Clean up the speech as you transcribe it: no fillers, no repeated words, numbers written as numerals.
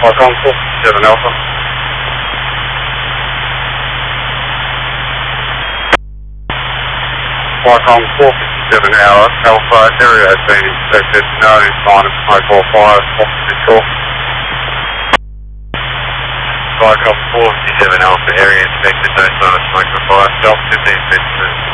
Falcon 457 Alpha. Falcon 457 Alpha, area has been inspected, no sign of smoke or fire, officer call. Falcon 457 Alpha, area inspected, no sign of smoke or fire, Delta 15 feet.